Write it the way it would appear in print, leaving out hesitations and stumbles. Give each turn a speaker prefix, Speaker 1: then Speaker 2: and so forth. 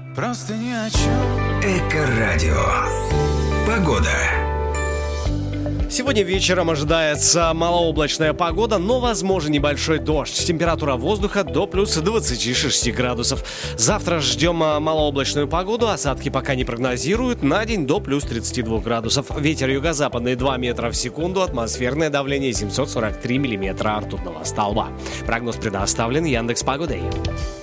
Speaker 1: Просто ни о чем.
Speaker 2: Эко-радио. Погода.
Speaker 3: Сегодня вечером ожидается малооблачная погода, но возможен небольшой дождь. Температура воздуха до плюс 26 градусов. Завтра ждем малооблачную погоду, осадки пока не прогнозируют. На день до плюс 32 градусов. Ветер юго-западный 2 метра в секунду, атмосферное давление 743 миллиметра ртутного столба. Прогноз предоставлен Яндекс.Погодой.